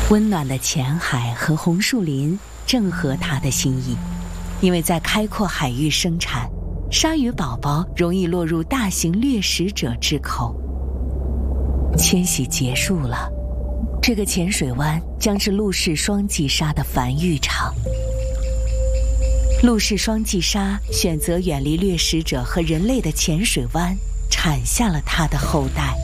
温暖的浅海和红树林正合他的心意，因为在开阔海域生产，鲨鱼宝宝容易落入大型掠食者之口。迁徙结束了，这个浅水湾将是陆氏双髻鲨的繁育场。陆氏双髻鲨选择远离掠食者和人类的浅水湾，产下了它的后代。